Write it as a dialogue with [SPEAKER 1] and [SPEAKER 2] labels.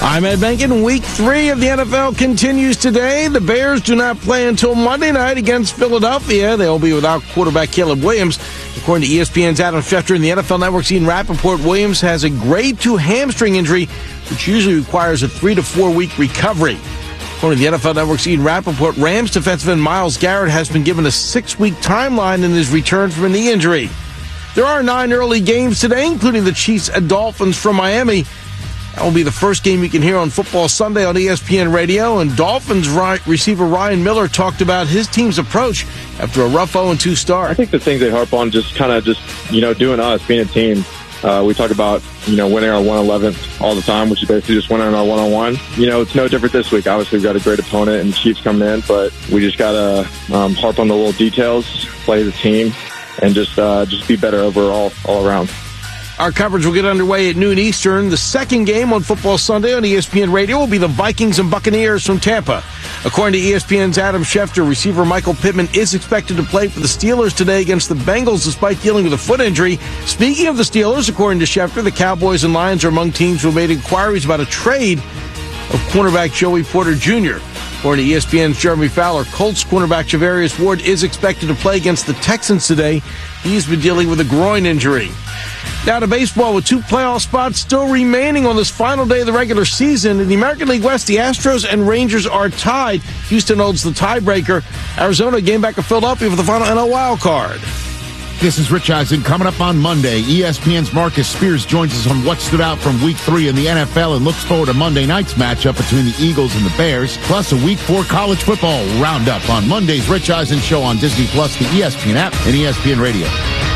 [SPEAKER 1] I'm Ed Benkin. Week 3 of the NFL continues today. The Bears do not play until Monday night against Philadelphia. They'll be without quarterback Caleb Williams. According to ESPN's Adam Schefter and the NFL Network's Ian Rappaport, Williams has a grade 2 hamstring injury, which usually requires a 3 to 4 week recovery. According to the NFL Network's Ian Rappaport, Rams defensive end Myles Garrett has been given a 6-week timeline in his return from a knee injury. There are 9 early games today, including the Chiefs and Dolphins from Miami. That will be the first game you can hear on Football Sunday on ESPN Radio. And Dolphins receiver Ryan Miller talked about his team's approach after a rough 0-2 start.
[SPEAKER 2] I think the things they harp on just doing us, being a team. We talk about, winning our 1-11th all the time, which is basically just winning our one-on-one. It's no different this week. Obviously, we've got a great opponent and the Chiefs coming in, but we just got to harp on the little details, play the team, and just be better overall, all around.
[SPEAKER 1] Our coverage will get underway at noon Eastern. The second game on Football Sunday on ESPN Radio will be the Vikings and Buccaneers from Tampa. According to ESPN's Adam Schefter, receiver Michael Pittman is expected to play for the Steelers today against the Bengals despite dealing with a foot injury. Speaking of the Steelers, according to Schefter, the Cowboys and Lions are among teams who have made inquiries about a trade of cornerback Joey Porter Jr. According to ESPN's Jeremy Fowler, Colts cornerback Javarius Ward is expected to play against the Texans today. He's been dealing with a groin injury. Now to baseball, with 2 playoff spots still remaining on this final day of the regular season. In the American League West, the Astros and Rangers are tied. Houston holds the tiebreaker. Arizona game back to Philadelphia for the final NL wild card.
[SPEAKER 3] This is Rich Eisen. Coming up on Monday, ESPN's Marcus Spears joins us on what stood out from Week 3 in the NFL and looks forward to Monday night's matchup between the Eagles and the Bears, plus a Week 4 college football roundup on Monday's Rich Eisen Show on Disney+, the ESPN app, and ESPN Radio.